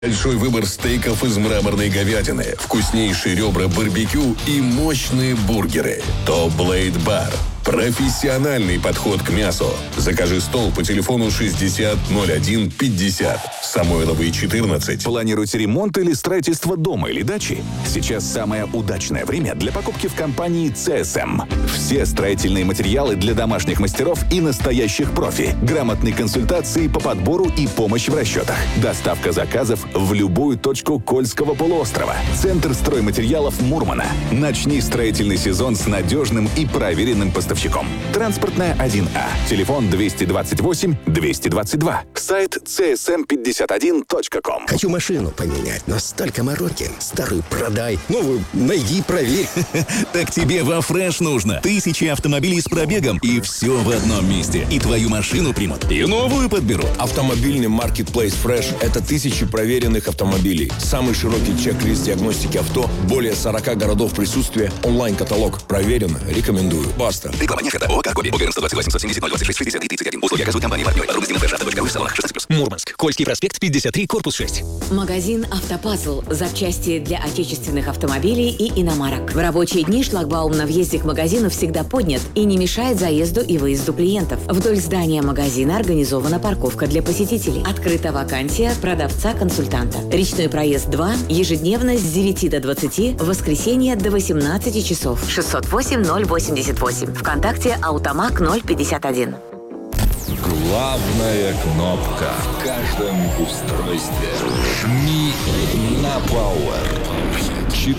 Большой выбор стейков из мраморной говядины, вкуснейшие ребра барбекю и мощные бургеры. Top Blade Bar. Профессиональный подход к мясу. Закажи стол по телефону 60 01 50. Самойловой 14. Планируете ремонт или строительство дома или дачи? Сейчас самое удачное время для покупки в компании CSM. Все строительные материалы для домашних мастеров и настоящих профи. Грамотные консультации по подбору и помощь в расчетах. Доставка заказов в любую точку Кольского полуострова. Центр стройматериалов Мурмана. Начни строительный сезон с надежным и проверенным поставщиком. Транспортная 1А. Телефон 228 222. Сайт csm51.com. Хочу машину поменять, но столько мороки. Старую продай, новую найди, проверь. Так тебе во Фреш нужно. 1000 автомобилей с пробегом, и все в одном месте. И твою машину примут, и новую подберут. Автомобильный маркетплейс Fresh – это 1000 проверенных автомобилей. Самый широкий чек-лист диагностики авто, более 40 городов присутствия, онлайн-каталог. Проверено, рекомендую. Баста. Реклама не ООО «Каргоби». ОГРН 128 870 026 60 и 31. Условия оказывают компания-партнер. Подробности на freshauto.ru в салонах 16+. Мурманск. Кольский проспект, 53, корпус 6. Магазин «Автопазл». Запчасти для отечественных автомобилей и иномарок. В рабочие дни шлагбаум на въезде к магазину всегда поднят и не мешает заезду и выезду клиентов. Вдоль здания магазина организована парковка для посетителей. Открыта вакансия продавца-консультанта. Речной проезд 2. Ежедневно с 9 до 20. В воскресенье до 18 часов. 608 088. ВКонтакте «Аутомаг» 051. Главная кнопка в каждом устройстве. Жми на Power.